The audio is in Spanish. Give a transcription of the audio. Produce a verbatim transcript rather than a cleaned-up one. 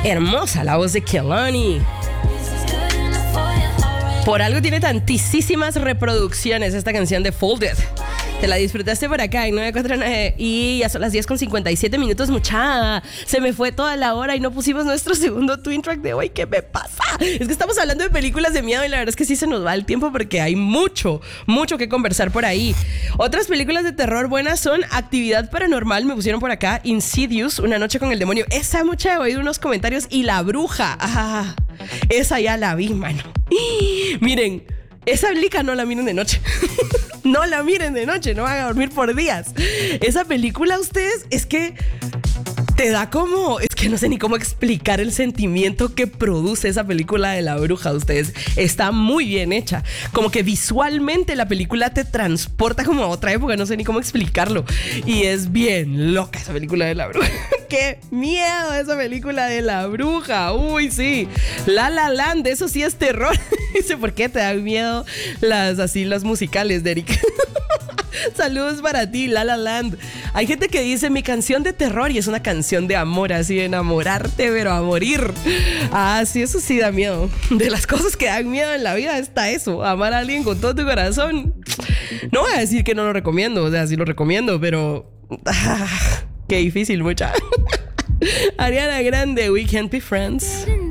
Hermosa la voz de Kehlani. Por algo tiene tantísimas reproducciones esta canción de Folded. Te la disfrutaste por acá en nueve cuatro nueve y ya son las diez con cincuenta y siete minutos, mucha. Se me fue toda la hora y no pusimos nuestro segundo Twin Track de hoy. ¿Qué me pasa? Es que estamos hablando de películas de miedo y la verdad es que sí se nos va el tiempo porque hay mucho, mucho que conversar por ahí. Otras películas de terror buenas son Actividad Paranormal, me pusieron por acá, Insidious, Una noche con el demonio. Esa mucha he oído unos comentarios y La Bruja. Ah, esa ya la vi, mano. Miren, esa blica no la miren de noche. No la miren de noche, no van a dormir por días. Esa película, ustedes, es que te da como... Es que no sé ni cómo explicar el sentimiento que produce esa película de La Bruja, ustedes. Está muy bien hecha. Como que visualmente la película te transporta como a otra época, no sé ni cómo explicarlo. Y es bien loca esa película de La Bruja. ¡Qué miedo esa película de La Bruja! Uy, sí. La La Land, eso sí es terror. Dice, ¿por qué te dan miedo las así los musicales, Derek? Saludos para ti, La La Land. Hay gente que dice mi canción de terror y es una canción de amor, así de enamorarte, pero a morir. Ah, sí, eso sí da miedo. De las cosas que dan miedo en la vida está eso, amar a alguien con todo tu corazón. No voy a decir que no lo recomiendo, o sea, sí lo recomiendo, pero... Ah, qué difícil, mucha. Ariana Grande, We Can't Be Friends.